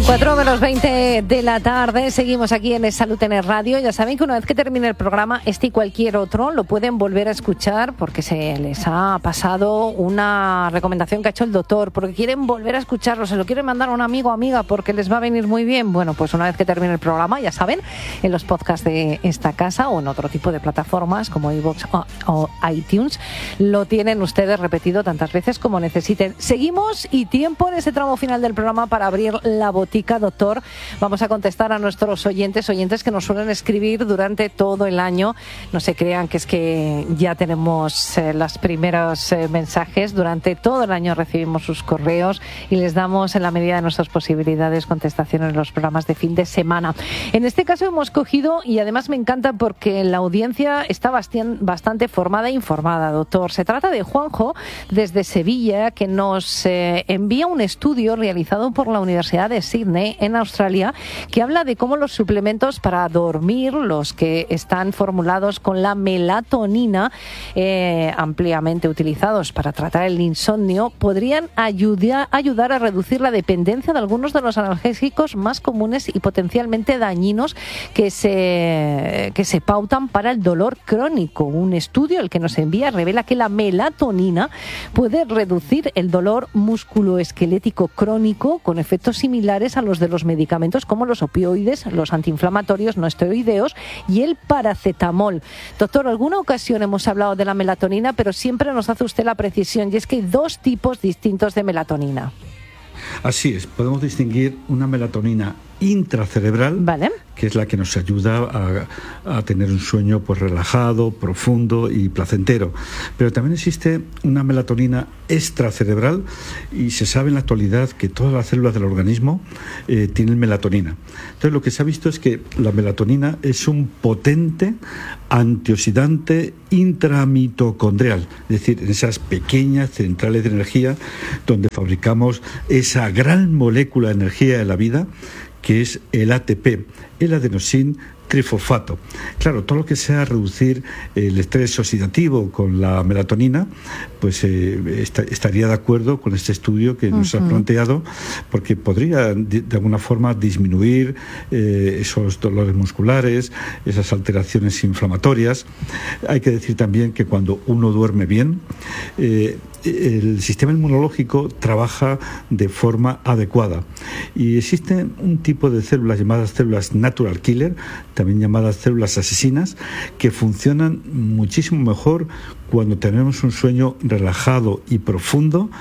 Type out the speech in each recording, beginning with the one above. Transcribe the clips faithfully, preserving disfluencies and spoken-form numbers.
cuatro menos veinte de la tarde, seguimos aquí en Salud en el Radio. Ya saben que una vez que termine el programa, este y cualquier otro lo pueden volver a escuchar porque se les ha pasado una recomendación que ha hecho el doctor, porque quieren volver a escucharlo, se lo quieren mandar a un amigo o amiga porque les va a venir muy bien. Bueno, pues una vez que termine el programa, ya saben, en los podcasts de esta casa o en otro tipo de plataformas como iVoox o, o iTunes, lo tienen ustedes repetido tantas veces como necesiten. Seguimos y tiempo en ese tramo final del programa para abrir la botica. Doctor, vamos a contestar a nuestros oyentes, oyentes que nos suelen escribir durante todo el año. No se crean que es que ya tenemos eh, los primeros eh, mensajes. Durante todo el año recibimos sus correos y les damos, en la medida de nuestras posibilidades, contestaciones en los programas de fin de semana. En este caso hemos cogido, y además me encanta porque la audiencia está bastante formada e informada, doctor. Se trata de Juanjo, desde Sevilla, que nos eh, envía un estudio realizado por la Universidad de Sydney en Australia, que habla de cómo los suplementos para dormir, los que están formulados con la melatonina, eh, ampliamente utilizados para tratar el insomnio, podrían ayudar, ayudar a reducir la dependencia de algunos de los analgésicos más comunes y potencialmente dañinos que se, que se pautan para el dolor crónico. Un estudio, el que nos envía, revela que la melatonina puede reducir el dolor musculoesquelético crónico con efectos similares a los de los medicamentos como los opioides, los antiinflamatorios no esteroideos y el paracetamol. Doctor, alguna ocasión hemos hablado de la melatonina, pero siempre nos hace usted la precisión, y es que hay dos tipos distintos de melatonina. Así es, podemos distinguir una melatonina intracerebral, ¿vale?, que es la que nos ayuda a, a tener un sueño pues relajado, profundo y placentero. Pero también existe una melatonina extracerebral y se sabe en la actualidad que todas las células del organismo eh, tienen melatonina. Entonces lo que se ha visto es que la melatonina es un potente antioxidante intramitocondrial, es decir, en esas pequeñas centrales de energía donde fabricamos esa gran molécula de energía de la vida, que es el A T P, el adenosin trifosfato. Claro, todo lo que sea reducir el estrés oxidativo con la melatonina, pues eh, est- estaría de acuerdo con este estudio que nos uh-huh. ha planteado, porque podría de, de alguna forma disminuir eh, esos dolores musculares, esas alteraciones inflamatorias. Hay que decir también que cuando uno duerme bien, eh, el sistema inmunológico trabaja de forma adecuada y existe un tipo de células llamadas células natural killer, también llamadas células asesinas, que funcionan muchísimo mejor cuando tenemos un sueño relajado y profundo,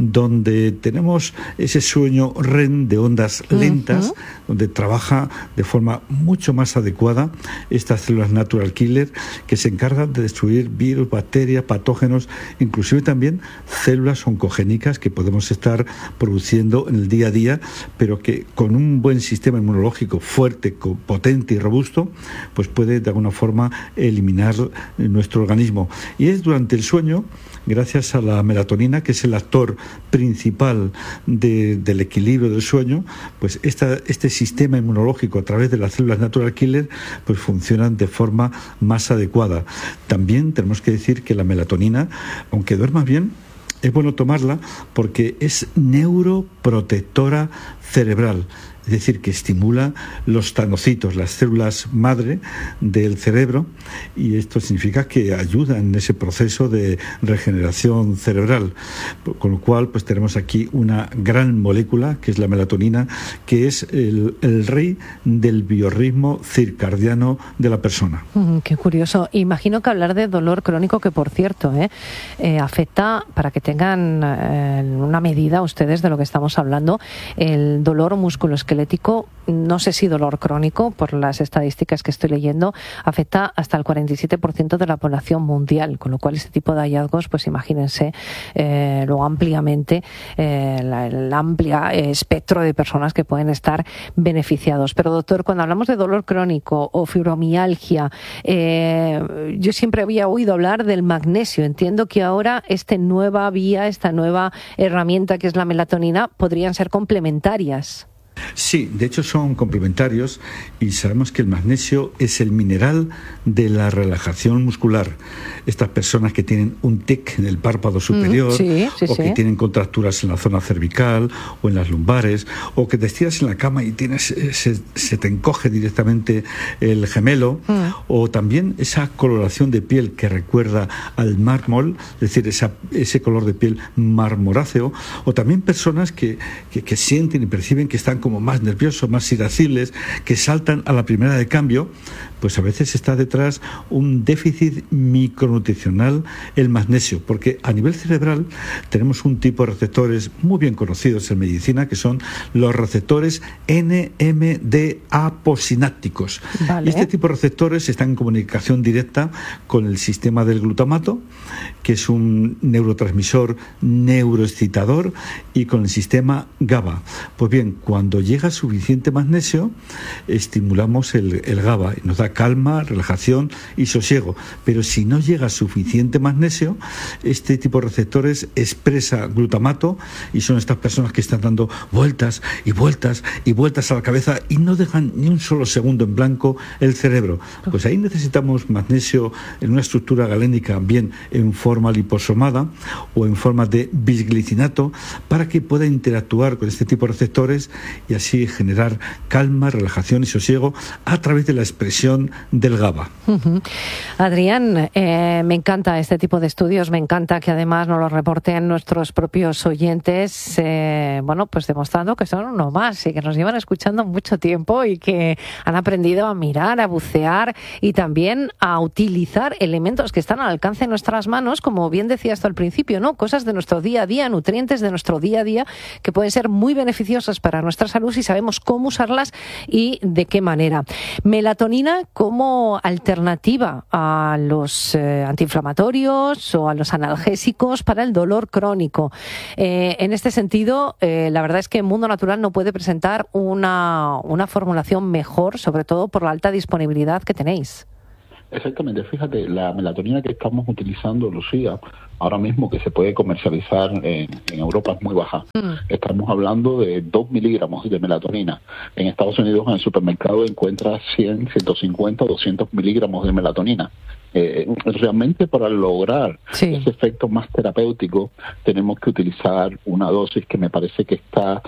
donde tenemos ese sueño R E M de ondas lentas, uh-huh. donde trabaja de forma mucho más adecuada estas células natural killer, que se encargan de destruir virus, bacterias, patógenos, inclusive también células oncogénicas que podemos estar produciendo en el día a día, pero que con un buen sistema inmunológico fuerte, potente y robusto, pues puede de alguna forma eliminar nuestro organismo. Y es durante el sueño, gracias a la melatonina, que es el actor principal de, del equilibrio del sueño, pues esta, este sistema inmunológico a través de las células natural killer pues funcionan de forma más adecuada. También tenemos que decir que la melatonina, aunque duermas bien, es bueno tomarla porque es neuroprotectora cerebral. Es decir, que estimula los tanocitos, las células madre del cerebro, y esto significa que ayuda en ese proceso de regeneración cerebral. Con lo cual, pues tenemos aquí una gran molécula, que es la melatonina, que es el, el rey del biorritmo circadiano de la persona. Mm, qué curioso. Imagino que hablar de dolor crónico, que por cierto, eh, eh, afecta, para que tengan eh, una medida ustedes de lo que estamos hablando, el dolor musculoesquelético, no sé si dolor crónico, por las estadísticas que estoy leyendo, afecta hasta el cuarenta y siete por ciento de la población mundial, con lo cual este tipo de hallazgos, pues imagínense eh, lo ampliamente, eh, la, el amplio espectro de personas que pueden estar beneficiados. Pero doctor, cuando hablamos de dolor crónico o fibromialgia, eh, yo siempre había oído hablar del magnesio. Entiendo que ahora esta nueva vía, esta nueva herramienta que es la melatonina, podrían ser complementarias. Sí, de hecho son complementarios y sabemos que el magnesio es el mineral de la relajación muscular. Estas personas que tienen un tic en el párpado superior, mm, sí, sí, o que sí. tienen contracturas en la zona cervical o en las lumbares, o que te estiras en la cama y tienes se, se te encoge directamente el gemelo, mm. o también esa coloración de piel que recuerda al mármol, es decir, esa, ese color de piel marmoráceo, o también personas que, que, que sienten y perciben que están como más nerviosos, más irascibles, que saltan a la primera de cambio, pues a veces está detrás un déficit micronutricional, el magnesio, porque a nivel cerebral tenemos un tipo de receptores muy bien conocidos en medicina, que son los receptores N M D aposinápticos. Vale. Y este tipo de receptores están en comunicación directa con el sistema del glutamato, que es un neurotransmisor neuroexcitador, y con el sistema GABA. Pues bien, cuando llega suficiente magnesio, estimulamos el, el GABA y nos da calma, relajación y sosiego. Pero si no llega suficiente magnesio, este tipo de receptores expresa glutamato, y son estas personas que están dando vueltas y vueltas y vueltas a la cabeza y no dejan ni un solo segundo en blanco el cerebro. Pues ahí necesitamos magnesio en una estructura galénica, bien en forma liposomada o en forma de bisglicinato, para que pueda interactuar con este tipo de receptores y así generar calma, relajación y sosiego a través de la expresión del GABA. Uh-huh. Adrián, eh, me encanta este tipo de estudios, me encanta que además nos lo reporten nuestros propios oyentes, eh, bueno, pues demostrando que son uno más y que nos llevan escuchando mucho tiempo y que han aprendido a mirar, a bucear y también a utilizar elementos que están al alcance de nuestras manos, como bien decías tú al principio, ¿no? Cosas de nuestro día a día, nutrientes de nuestro día a día que pueden ser muy beneficiosas para nuestra salud si sabemos cómo usarlas y de qué manera. Melatonina como alternativa a los eh, antiinflamatorios o a los analgésicos para el dolor crónico. Eh, en este sentido, eh, la verdad es que Mundo Natural no puede presentar una, una formulación mejor, sobre todo por la alta disponibilidad que tenéis. Exactamente, fíjate, la melatonina que estamos utilizando, Lucía, ahora mismo que se puede comercializar en, en Europa es muy baja. Mm. Estamos hablando de dos miligramos de melatonina. En Estados Unidos en el supermercado encuentras cien, ciento cincuenta, doscientos miligramos de melatonina. Eh, realmente para lograr sí. ese efecto más terapéutico tenemos que utilizar una dosis que me parece que está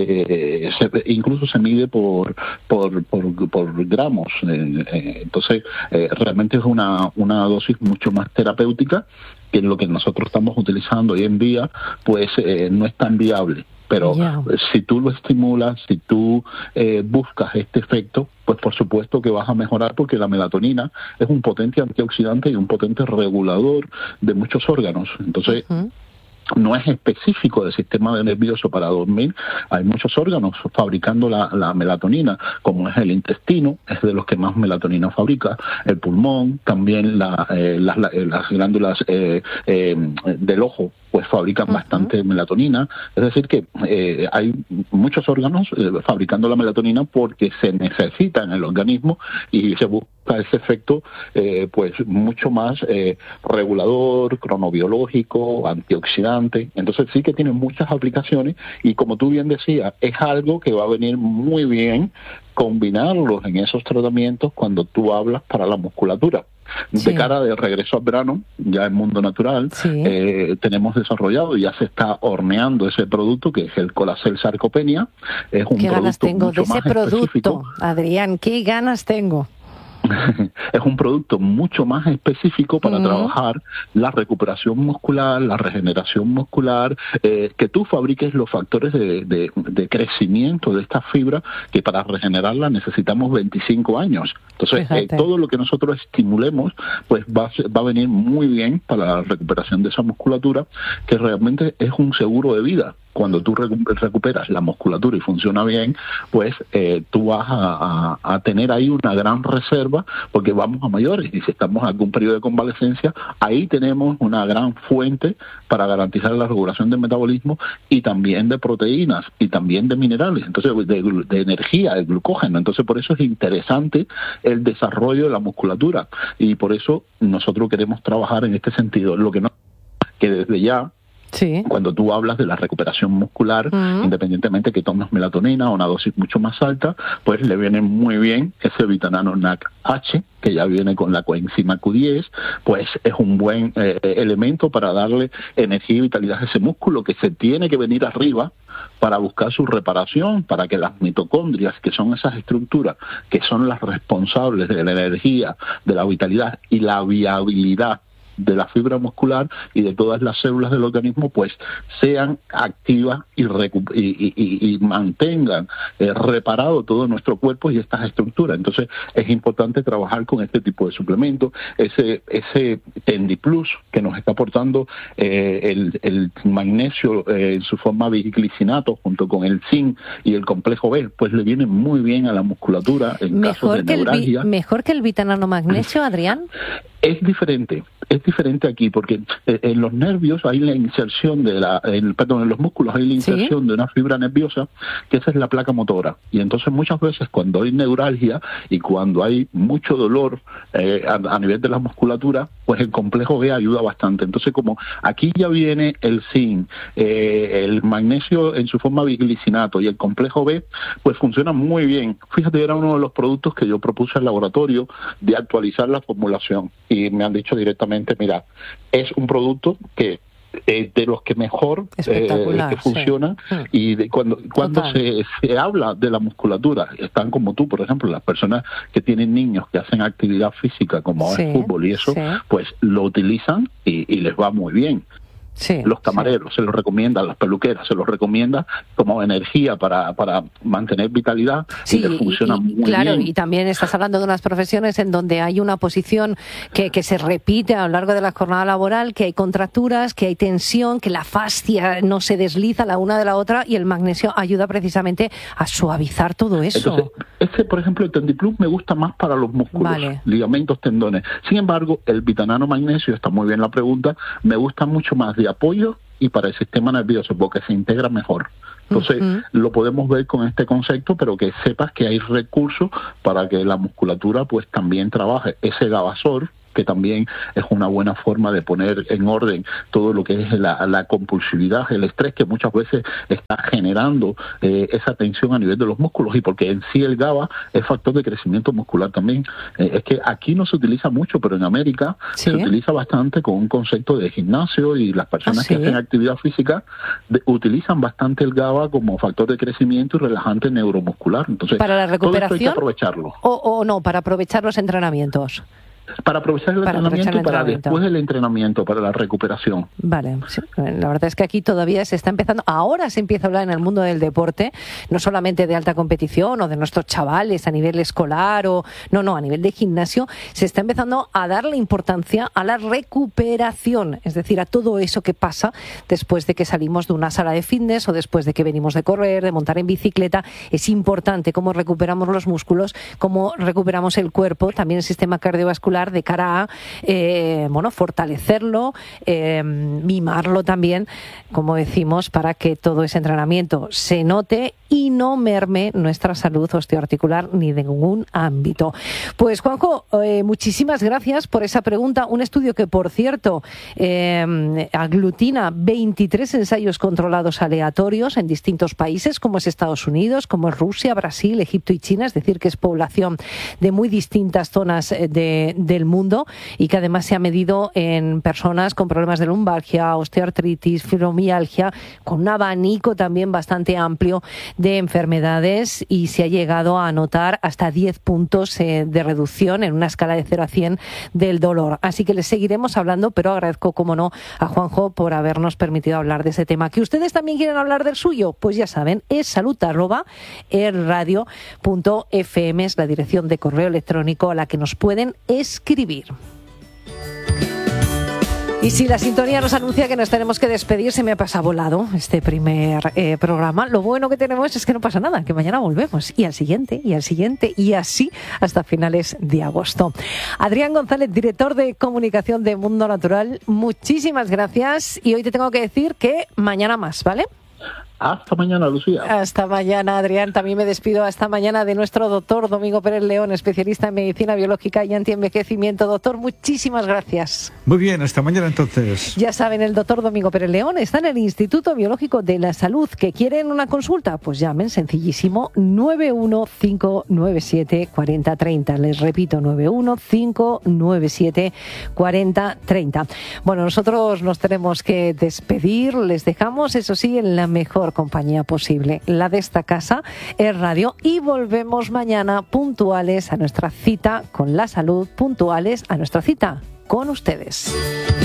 eh, se, incluso se mide por por por, por gramos eh, eh, entonces eh, realmente es una una dosis mucho más terapéutica que lo que nosotros estamos utilizando hoy en día, pues eh, no es tan viable. Pero yeah. si tú lo estimulas, si tú eh, buscas este efecto, pues por supuesto que vas a mejorar, porque la melatonina es un potente antioxidante y un potente regulador de muchos órganos. Entonces, uh-huh. no es específico del sistema nervioso para dormir. Hay muchos órganos fabricando la, la melatonina, como es el intestino, es de los que más melatonina fabrica, el pulmón, también la, eh, las, las glándulas eh, eh, del ojo, pues fabrican uh-huh. bastante melatonina. Es decir que eh, hay muchos órganos eh, fabricando la melatonina porque se necesita en el organismo y se busca ese efecto eh, pues mucho más eh, regulador, cronobiológico, antioxidante. Entonces sí que tiene muchas aplicaciones y, como tú bien decías, es algo que va a venir muy bien combinarlos en esos tratamientos cuando tú hablas para la musculatura. Sí. De cara de regreso al verano, ya en Mundo Natural, sí. eh, tenemos desarrollado y ya se está horneando ese producto que es el Colacel Sarcopenia. Es un ¿Qué producto ganas tengo mucho de ese más producto, específico. Adrián? ¿Qué ganas tengo? Es un producto mucho más específico para uh-huh. trabajar la recuperación muscular, la regeneración muscular, eh, que tú fabriques los factores de, de, de crecimiento de esta fibra, que para regenerarla necesitamos veinticinco años. Entonces, eh, todo lo que nosotros estimulemos, pues va, va a venir muy bien para la recuperación de esa musculatura, que realmente es un seguro de vida. Cuando tú recuperas la musculatura y funciona bien, pues eh, tú vas a, a, a tener ahí una gran reserva, porque vamos a mayores, y si estamos en algún periodo de convalecencia, ahí tenemos una gran fuente para garantizar la regulación del metabolismo y también de proteínas y también de minerales, entonces de, de energía, de glucógeno. Entonces por eso es interesante el desarrollo de la musculatura, y por eso nosotros queremos trabajar en este sentido. Lo que no que desde ya Sí. Cuando tú hablas de la recuperación muscular, uh-huh. independientemente que tomes melatonina o una dosis mucho más alta, pues le viene muy bien ese Vitanano N A C H, que ya viene con la coenzima Q diez, pues es un buen eh, elemento para darle energía y vitalidad a ese músculo que se tiene que venir arriba para buscar su reparación, para que las mitocondrias, que son esas estructuras que son las responsables de la energía, de la vitalidad y la viabilidad de la fibra muscular y de todas las células del organismo, pues sean activas y, recu- y, y, y, y mantengan eh, reparado todo nuestro cuerpo y estas estructuras. Entonces es importante trabajar con este tipo de suplementos, ese ese Tendiplus que nos está aportando eh, el, el magnesio eh, en su forma biglicinato junto con el zinc y el complejo B, pues le viene muy bien a la musculatura en mejor casos de neuralgia. Vi- ¿Mejor que el Vitanano Magnesio, Adrián? Es diferente, es diferente aquí porque en los nervios hay la inserción de la, en, perdón, en los músculos hay la inserción ¿Sí? de una fibra nerviosa, que esa es la placa motora. Y entonces muchas veces cuando hay neuralgia y cuando hay mucho dolor eh, a, a nivel de la musculatura, pues el complejo B ayuda bastante. Entonces como aquí ya viene el zinc, eh, el magnesio en su forma biglicinato y el complejo B, pues funciona muy bien. Fíjate, era uno de los productos que yo propuse al laboratorio de actualizar la formulación. Y me han dicho directamente, mira, es un producto que eh, de los que mejor eh, que funciona sí. y de cuando cuando se, se habla de la musculatura, están como tú, por ejemplo, las personas que tienen niños que hacen actividad física como sí, el fútbol y eso, sí. pues lo utilizan y, y les va muy bien. Sí, los camareros sí. se los recomiendan, las peluqueras se los recomienda como energía para, para mantener vitalidad sí, y les funciona y, muy claro, bien. Y también estás hablando de unas profesiones en donde hay una posición que, que se repite a lo largo de la jornada laboral, que hay contracturas, que hay tensión, que la fascia no se desliza la una de la otra y el magnesio ayuda precisamente a suavizar todo eso. Entonces, este, por ejemplo, el Tendiplus me gusta más para los músculos, vale. ligamentos, tendones. Sin embargo, el Vitanano Magnesio, está muy bien la pregunta, me gusta mucho más de apoyo y para el sistema nervioso porque se integra mejor. Entonces, uh-huh. lo podemos ver con este concepto, pero que sepas que hay recursos para que la musculatura pues también trabaje. Ese Gavasor, que también es una buena forma de poner en orden todo lo que es la, la compulsividad, el estrés que muchas veces está generando eh, esa tensión a nivel de los músculos, y porque en sí el GABA es factor de crecimiento muscular también. Eh, es que aquí no se utiliza mucho, pero en América ¿Sí? se utiliza bastante con un concepto de gimnasio, y las personas ¿Ah, sí? que hacen actividad física de, utilizan bastante el GABA como factor de crecimiento y relajante neuromuscular. Entonces, para la recuperación, todo esto hay que aprovecharlo. O, o no, para aprovechar los entrenamientos. Para aprovechar el para entrenamiento y para después del entrenamiento, para la recuperación. Vale, sí. La verdad es que aquí todavía se está empezando, ahora se empieza a hablar en el mundo del deporte, no solamente de alta competición o de nuestros chavales a nivel escolar, o no, no, a nivel de gimnasio, se está empezando a darle importancia a la recuperación, es decir, a todo eso que pasa después de que salimos de una sala de fitness o después de que venimos de correr, de montar en bicicleta. Es importante cómo recuperamos los músculos, cómo recuperamos el cuerpo, también el sistema cardiovascular, de cara a eh, bueno, fortalecerlo, eh, mimarlo también, como decimos, para que todo ese entrenamiento se note y no merme nuestra salud osteoarticular ni de ningún ámbito. Pues Juanjo, eh, muchísimas gracias por esa pregunta. Un estudio que, por cierto, eh, aglutina veintitrés ensayos controlados aleatorios en distintos países, como es Estados Unidos, como es Rusia, Brasil, Egipto y China, es decir, que es población de muy distintas zonas de, del mundo, y que además se ha medido en personas con problemas de lumbalgia, osteoartritis, fibromialgia, con un abanico también bastante amplio de enfermedades, y se ha llegado a notar hasta diez puntos eh, de reducción en una escala de cero a cien del dolor. Así que les seguiremos hablando, pero agradezco, como no, a Juanjo por habernos permitido hablar de ese tema. ¿Que ustedes también quieren hablar del suyo? Pues ya saben, es salud arroba erradio punto f m, es la dirección de correo electrónico a la que nos pueden escribir. Y si la sintonía nos anuncia que nos tenemos que despedir, se me ha pasado volado este primer eh, programa. Lo bueno que tenemos es que no pasa nada, que mañana volvemos, y al siguiente, y al siguiente, y así hasta finales de agosto. Adrián González, director de comunicación de Mundo Natural, muchísimas gracias, y hoy te tengo que decir que mañana más, ¿vale? Hasta mañana, Lucía. Hasta mañana, Adrián. También me despido hasta mañana de nuestro doctor Domingo Pérez León, especialista en medicina biológica y antienvejecimiento. Doctor, muchísimas gracias. Muy bien, hasta mañana entonces. Ya saben, el doctor Domingo Pérez León está en el Instituto Biológico de la Salud. ¿Que quieren una consulta? Pues llamen, sencillísimo, nueve uno cinco nueve siete cuatro cero tres cero. Les repito, nueve uno cinco nueve siete cuatro cero tres cero. Bueno, nosotros nos tenemos que despedir. Les dejamos, eso sí, en la mejor compañía posible, la de esta casa, Es Radio, y volvemos mañana puntuales a nuestra cita con la salud, puntuales a nuestra cita con ustedes.